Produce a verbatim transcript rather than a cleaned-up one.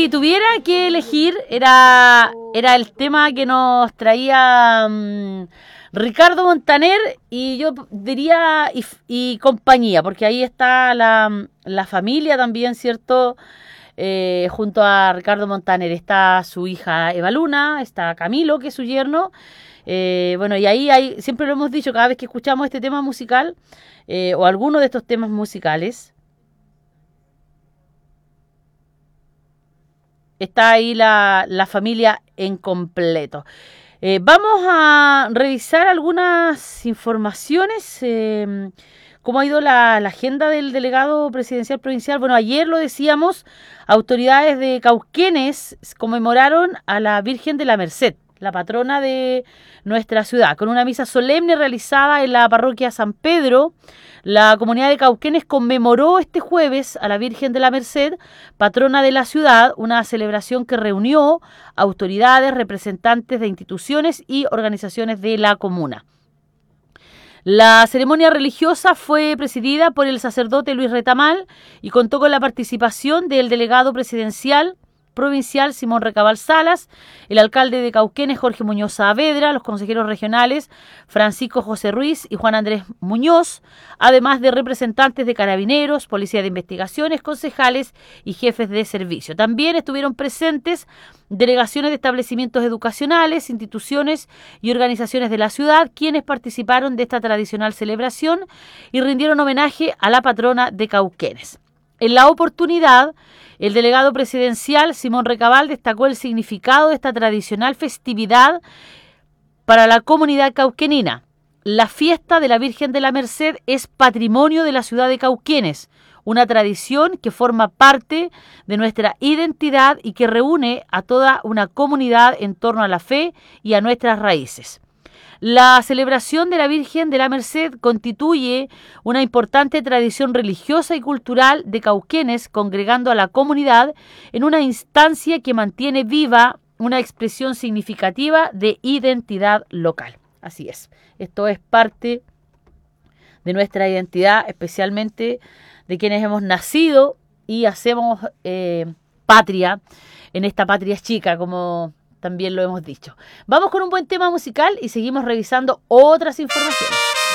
si tuviera que elegir, era, era el tema que nos traía um, Ricardo Montaner y yo diría y, y compañía, porque ahí está la, la familia también, ¿cierto? Eh, junto a Ricardo Montaner está su hija Eva Luna, está Camilo, que es su yerno. Eh, bueno, y ahí hay, siempre lo hemos dicho, cada vez que escuchamos este tema musical, eh, o alguno de estos temas musicales, está ahí la, la familia en completo. Eh, vamos a revisar algunas informaciones. Eh, ¿Cómo ha ido la, la agenda del delegado presidencial provincial? Bueno, ayer lo decíamos, autoridades de Cauquenes conmemoraron a la Virgen de la Merced, la patrona de nuestra ciudad, con una misa solemne realizada en la parroquia San Pedro. La comunidad de Cauquenes conmemoró este jueves a la Virgen de la Merced, patrona de la ciudad, una celebración que reunió autoridades, representantes de instituciones y organizaciones de la comuna. La ceremonia religiosa fue presidida por el sacerdote Luis Retamal y contó con la participación del delegado presidencial provincial Simón Recabal Salas, el alcalde de Cauquenes Jorge Muñoz Saavedra, los consejeros regionales Francisco José Ruiz y Juan Andrés Muñoz, además de representantes de carabineros, policía de investigaciones, concejales y jefes de servicio. También estuvieron presentes delegaciones de establecimientos educacionales, instituciones y organizaciones de la ciudad, quienes participaron de esta tradicional celebración y rindieron homenaje a la patrona de Cauquenes. En la oportunidad, el delegado presidencial Simón Recabal destacó el significado de esta tradicional festividad para la comunidad cauquenina. La fiesta de la Virgen de la Merced es patrimonio de la ciudad de Cauquenes, una tradición que forma parte de nuestra identidad y que reúne a toda una comunidad en torno a la fe y a nuestras raíces. La celebración de la Virgen de la Merced constituye una importante tradición religiosa y cultural de Cauquenes, congregando a la comunidad en una instancia que mantiene viva una expresión significativa de identidad local. Así es, esto es parte de nuestra identidad, especialmente de quienes hemos nacido y hacemos eh, patria en esta patria chica, como también lo hemos dicho. Vamos con un buen tema musical y seguimos revisando otras informaciones.